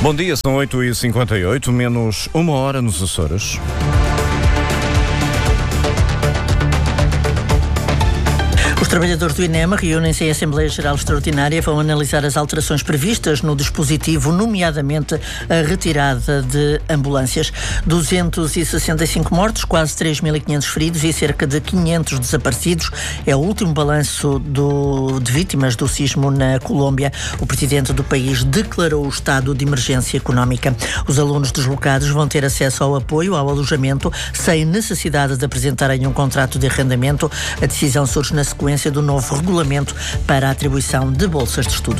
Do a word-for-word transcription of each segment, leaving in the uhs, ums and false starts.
Bom dia, são oito e cinquenta e oito, menos uma hora nos Açores. Os trabalhadores do INEM reúnem-se em Assembleia Geral Extraordinária e vão analisar as alterações previstas no dispositivo, nomeadamente a retirada de ambulâncias. duzentos e sessenta e cinco mortos, quase três mil e quinhentos feridos e cerca de quinhentos desaparecidos. É o último balanço do, de vítimas do sismo na Colômbia. O presidente do país declarou o estado de emergência económica. Os alunos deslocados vão ter acesso ao apoio, ao alojamento, sem necessidade de apresentarem um contrato de arrendamento. A decisão surge na sequência do novo regulamento para a atribuição de bolsas de estudo.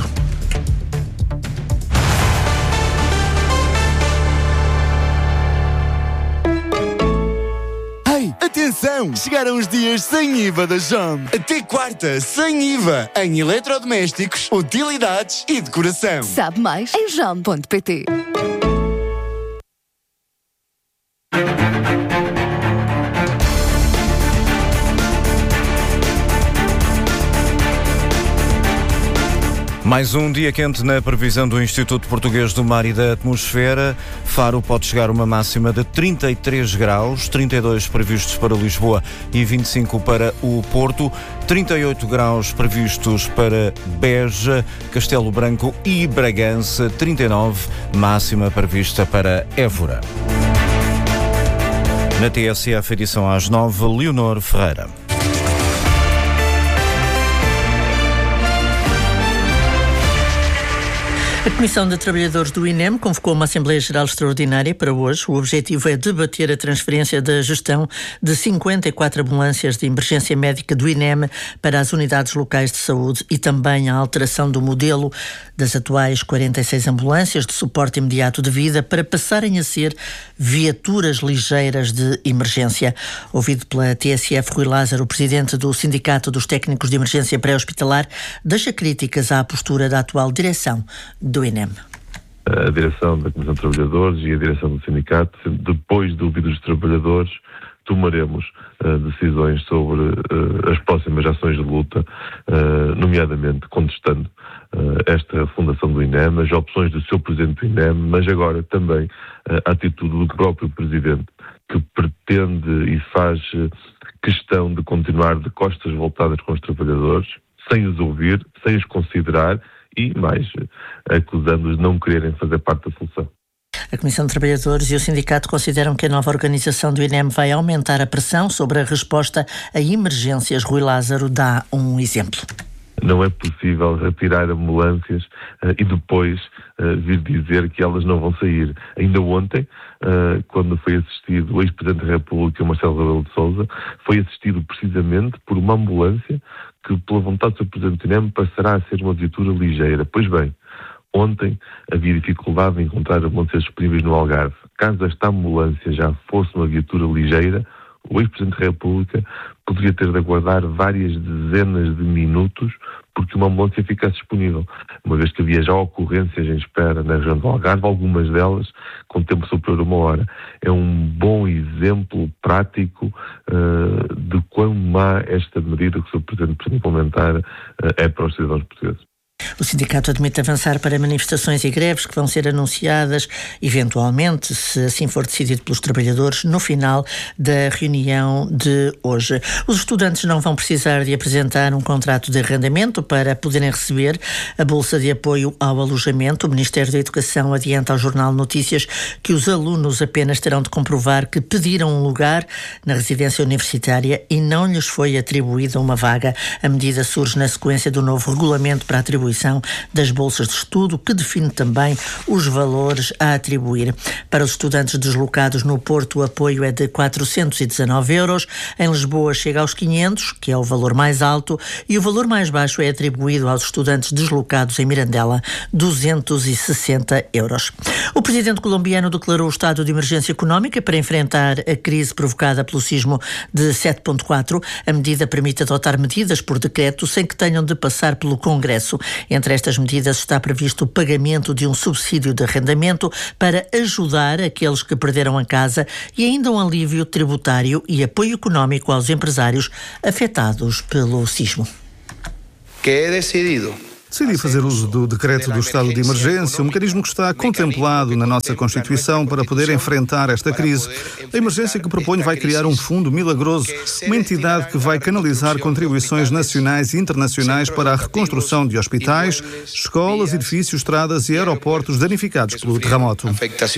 Ei, atenção! Chegaram os dias sem I V A da Jom. Até quarta, sem I V A, em eletrodomésticos, utilidades e decoração. Sabe mais em jom ponto pt. Mais um dia quente na previsão do Instituto Português do Mar e da Atmosfera. Faro pode chegar a uma máxima de trinta e três graus, trinta e dois previstos para Lisboa e vinte e cinco para o Porto, trinta e oito graus previstos para Beja, Castelo Branco e Bragança, trinta e nove, máxima prevista para Évora. Na T S F, edição às nove, Leonor Ferreira. A Comissão de Trabalhadores do INEM convocou uma Assembleia Geral Extraordinária para hoje. O objetivo é debater a transferência da gestão de cinquenta e quatro ambulâncias de emergência médica do INEM para as unidades locais de saúde e também a alteração do modelo das atuais quarenta e seis ambulâncias de suporte imediato de vida para passarem a ser viaturas ligeiras de emergência. Ouvido pela T S F, Rui Lázaro, o presidente do Sindicato dos Técnicos de Emergência Pré-Hospitalar, deixa críticas à postura da atual direção do INEM. A direção da Comissão de Trabalhadores e a direção do sindicato, depois de ouvir os trabalhadores, tomaremos uh, decisões sobre uh, as próximas ações de luta, uh, nomeadamente contestando uh, esta fundação do INEM, as opções do seu presidente do INEM, mas agora também uh, a atitude do próprio presidente, que pretende e faz uh, questão de continuar de costas voltadas com os trabalhadores, sem os ouvir, sem os considerar e mais, acusando-os de não quererem fazer parte da solução. A Comissão de Trabalhadores e o Sindicato consideram que a nova organização do INEM vai aumentar a pressão sobre a resposta a emergências. Rui Lázaro dá um exemplo. Não é possível retirar ambulâncias uh, e depois uh, vir dizer que elas não vão sair. Ainda ontem, uh, quando foi assistido o ex-presidente da República, Marcelo Rebelo de Sousa, foi assistido precisamente por uma ambulância que, pela vontade do seu presidente do INEM, passará a ser uma viatura ligeira. Pois bem, ontem havia dificuldade em encontrar ambulâncias disponíveis no Algarve. Caso esta ambulância já fosse uma viatura ligeira, o ex-presidente da República poderia ter de aguardar várias dezenas de minutos porque uma ambulância ficasse disponível, uma vez que havia já ocorrências em espera na região do Algarve, algumas delas com tempo superior a uma hora. É um bom exemplo prático uh, de quão má esta medida que o senhor Presidente pretende implementar uh, é para os cidadãos portugueses. O sindicato admite avançar para manifestações e greves que vão ser anunciadas, eventualmente, se assim for decidido pelos trabalhadores, no final da reunião de hoje. Os estudantes não vão precisar de apresentar um contrato de arrendamento para poderem receber a bolsa de apoio ao alojamento. O Ministério da Educação adianta ao Jornal Notícias que os alunos apenas terão de comprovar que pediram um lugar na residência universitária e não lhes foi atribuída uma vaga. A medida surge na sequência do novo regulamento para a atribuição das bolsas de estudo, que define também os valores a atribuir. Para os estudantes deslocados no Porto, o apoio é de quatrocentos e dezanove euros. Em Lisboa chega aos quinhentos, que é o valor mais alto, e o valor mais baixo é atribuído aos estudantes deslocados em Mirandela, duzentos e sessenta euros. O presidente colombiano declarou o estado de emergência económica para enfrentar a crise provocada pelo sismo de sete ponto quatro. A medida permite adotar medidas por decreto sem que tenham de passar pelo Congresso. Entre estas medidas está previsto o pagamento de um subsídio de arrendamento para ajudar aqueles que perderam a casa e ainda um alívio tributário e apoio económico aos empresários afetados pelo sismo. Que he decidido decidi fazer uso do decreto do estado de emergência, um mecanismo que está contemplado na nossa Constituição para poder enfrentar esta crise. A emergência que proponho vai criar um fundo milagroso, uma entidade que vai canalizar contribuições nacionais e internacionais para a reconstrução de hospitais, escolas, edifícios, estradas e aeroportos danificados pelo terremoto.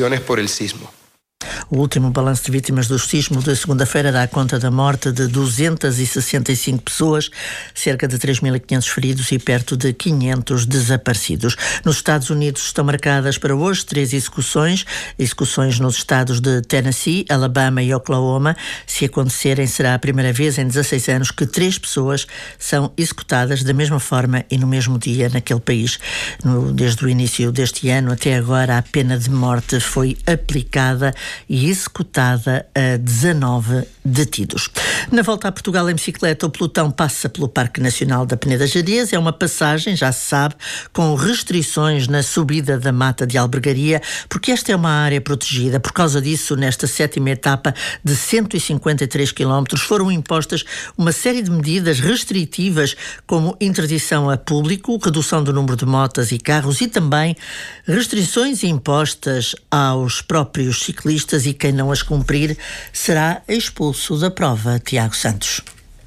O último balanço de vítimas do sismo de segunda-feira dá conta da morte de duzentas e sessenta e cinco pessoas, cerca de três mil e quinhentos feridos e perto de quinhentos desaparecidos. Nos Estados Unidos estão marcadas para hoje três execuções, execuções nos estados de Tennessee, Alabama e Oklahoma. Se acontecerem, será a primeira vez em dezasseis anos que três pessoas são executadas da mesma forma e no mesmo dia naquele país. No, desde o início deste ano até agora, a pena de morte foi aplicada e executada a dezanove detidos. Na volta a Portugal em bicicleta, o pelotão passa pelo Parque Nacional da Peneda Gerês. É uma passagem, já se sabe, com restrições na subida da Mata de Albergaria, porque esta é uma área protegida. Por causa disso, nesta sétima etapa de cento e cinquenta e três quilómetros, foram impostas uma série de medidas restritivas, como interdição a público, redução do número de motas e carros e também restrições impostas aos próprios ciclistas, e quem não as cumprir será expulso da prova. Tiago Santos.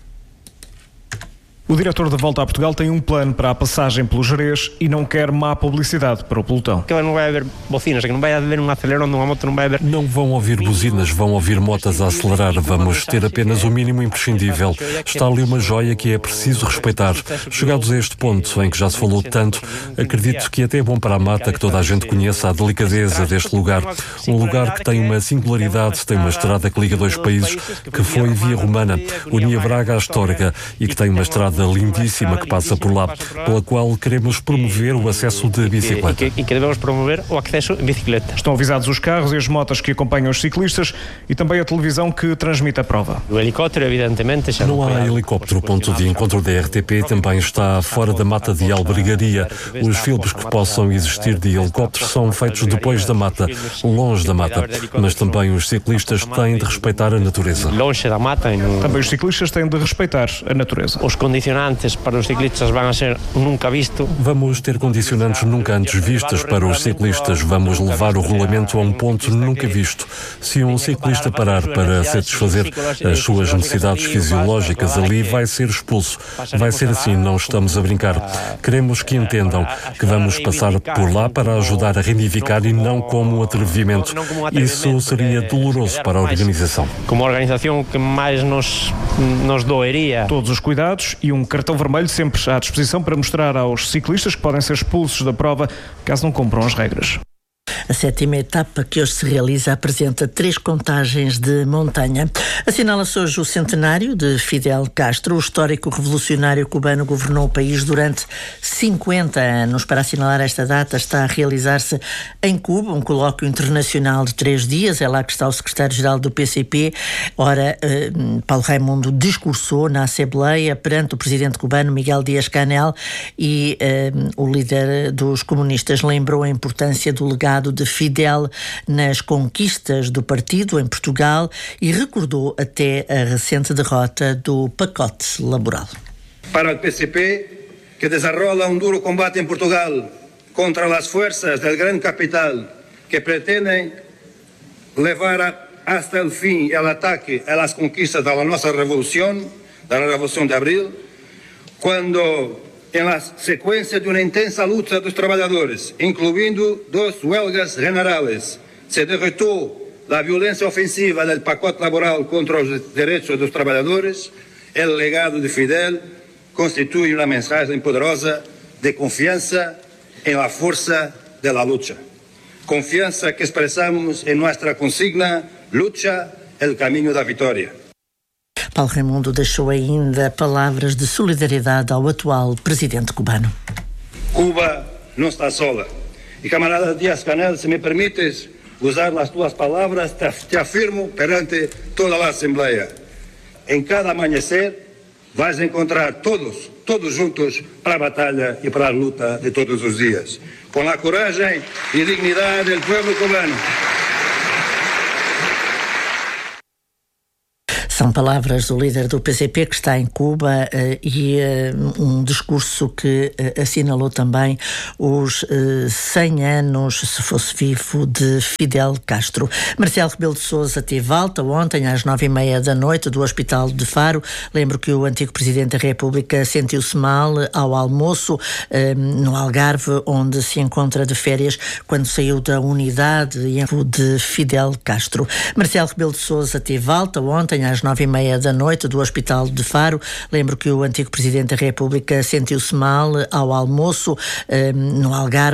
O diretor da Volta a Portugal tem um plano para a passagem pelo Gerês e não quer má publicidade para o pelotão. Que não vai haver bocinas, que não vai haver um acelerão de uma moto, não vai haver... Não vão ouvir buzinas, vão ouvir motas a acelerar. Vamos ter apenas o mínimo imprescindível. Está ali uma joia que é preciso respeitar. Chegados a este ponto em que já se falou tanto, acredito que até é bom para a mata que toda a gente conheça a delicadeza deste lugar. Um lugar que tem uma singularidade, tem uma estrada que liga dois países, que foi via romana, unia Braga à Histórica, e que tem uma estrada lindíssima que passa por lá, pela qual queremos promover o acesso de bicicleta. E que, que devemos promover o acesso de bicicleta. Estão avisados os carros e as motas que acompanham os ciclistas e também a televisão que transmite a prova. O helicóptero, evidentemente, já não há helicóptero. O ponto de encontro da R T P também está fora da Mata de Albergaria. Os filmes que possam existir de helicópteros são feitos depois da mata, longe da mata, mas também os ciclistas têm de respeitar a natureza. Longe da mata. Também os ciclistas têm de respeitar a natureza. Os condicionantes para os ciclistas vão ser nunca visto. Vamos ter condicionantes nunca antes vistos para os ciclistas. Vamos levar o regulamento a um ponto nunca visto. Se um ciclista parar para satisfazer as suas necessidades fisiológicas ali, vai ser expulso. Vai ser assim, não estamos a brincar. Queremos que entendam que vamos passar por lá para ajudar a reivindicar e não como atrevimento. Isso seria doloroso para a organização. Como a organização que mais nos, nos doeria. Todos os cuidados e um cartão vermelho sempre à disposição para mostrar aos ciclistas que podem ser expulsos da prova caso não cumpram as regras. A sétima etapa que hoje se realiza apresenta três contagens de montanha. Assinala-se hoje o centenário de Fidel Castro. O histórico revolucionário cubano governou o país durante cinquenta anos. Para assinalar esta data está a realizar-se em Cuba um colóquio internacional de três dias. É lá que está o secretário-geral do P C P. Ora, eh, Paulo Raimundo discursou na Assembleia perante o presidente cubano Miguel Díaz-Canel e eh, o líder dos comunistas lembrou a importância do legado de Fidel nas conquistas do partido em Portugal e recordou até a recente derrota do pacote laboral. Para o P C P, que desarrolla um duro combate em Portugal contra as forças do grande capital que pretendem levar a, hasta o fim o ataque às conquistas da nossa revolução, da Revolução de Abril, quando en la secuencia de una intensa lucha de los trabajadores, incluyendo dos huelgas generales, se derrotó la violencia ofensiva del pacote laboral contra los derechos de los trabajadores, el legado de Fidel constituye una mensaje poderosa de confianza en la fuerza de la lucha. Confianza que expresamos en nuestra consigna, lucha, el camino da vitória. Paulo Raimundo deixou ainda palavras de solidariedade ao atual presidente cubano. Cuba não está sola. E, camarada Díaz-Canel, se me permites usar as tuas palavras, te, te afirmo perante toda a Assembleia. Em cada amanhecer, vais encontrar todos, todos juntos para a batalha e para a luta de todos os dias. Com a coragem e dignidade do povo cubano. São palavras do líder do P C P que está em Cuba uh, e uh, um discurso que uh, assinalou também os uh, cem anos, se fosse vivo, de Fidel Castro. Marcelo Rebelo de Sousa teve alta ontem às nove e meia da noite do Hospital de Faro. Lembro que o antigo Presidente da República sentiu-se mal ao almoço uh, no Algarve, onde se encontra de férias quando saiu da unidade de Fidel Castro. Marcelo Rebelo de Sousa teve alta ontem às nove e meia da noite do Hospital de Faro. Lembro que o antigo Presidente da República sentiu-se mal ao almoço um, no Algarve,